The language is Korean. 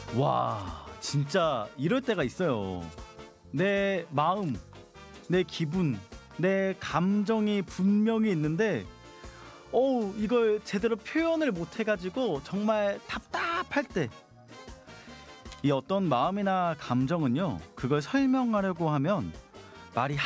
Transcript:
와, 진짜 이럴 때가 있어요. 내 마음, 내 기분, 내 감정이 분명히 있는데 이걸 제대로 표현을 못 해가지고 정말 답답할 때, 이 어떤 마음이나 감정은요, 그걸 설명하려고 하면 말이